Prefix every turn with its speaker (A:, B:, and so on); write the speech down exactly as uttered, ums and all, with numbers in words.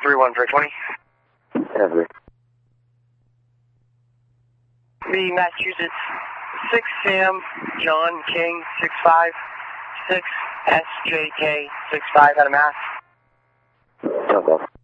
A: three one for twenty.
B: Heavy.
A: The Massachusetts six Sam John King six five six S J K six five out of Mass.
B: Jump off.